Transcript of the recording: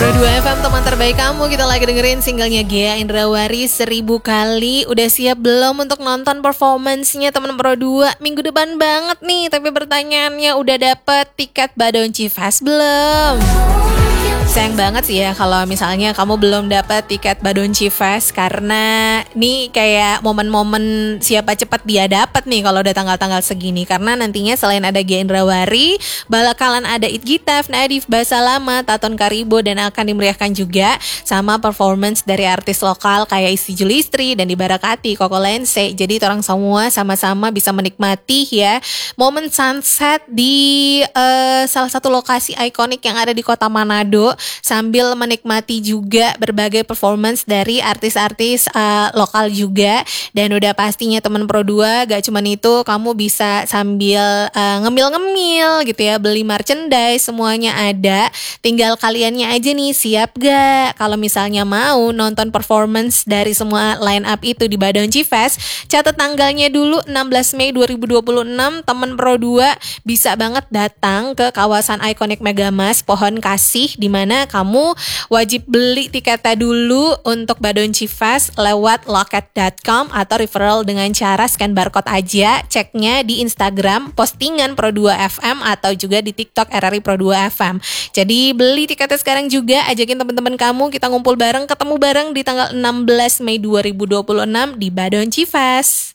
Pro 2 FM teman terbaik kamu. Kita lagi dengerin singlenya Ghea Indrawari 1000 kali. Udah siap belum untuk nonton performance-nya teman Pro 2? Minggu depan banget nih. Tapi pertanyaannya, udah dapet tiket Badonci Fest belum? Sayang banget sih ya kalau misalnya kamu belum dapat tiket Badonci Fest, karena nih kayak momen-momen siapa cepat dia dapat nih kalau udah tanggal-tanggal segini. Karena nantinya selain ada Ghea Indrawari, bakalan ada It Gitaf, Nadif, Basalama, Taton Karibo, dan akan dimeriahkan juga sama performance dari artis lokal kayak Isti Julistri dan Dibarakati, Koko Lense. Jadi orang semua sama-sama bisa menikmati ya momen sunset di salah satu lokasi ikonik yang ada di kota Manado, sambil menikmati juga berbagai performance dari artis-artis lokal juga. Dan udah pastinya teman Pro 2 gak cuman itu, kamu bisa sambil ngemil-ngemil gitu ya, beli merchandise, semuanya ada. Tinggal kaliannya aja nih, siap gak kalau misalnya mau nonton performance dari semua line up itu di Badonci Fest. Catat tanggalnya dulu, 16 Mei 2026. Teman Pro 2 bisa banget datang ke kawasan ikonik Megamas Pohon Kasih, di mana kamu wajib beli tiketnya dulu untuk Badonci Fest lewat loket.com atau referral dengan cara scan barcode aja. Ceknya di Instagram postingan Pro 2 FM atau juga di TikTok RRI Pro 2 FM. Jadi beli tiketnya sekarang juga, ajakin teman-teman kamu, kita ngumpul bareng, ketemu bareng di tanggal 16 Mei 2026 di Badonci Fest.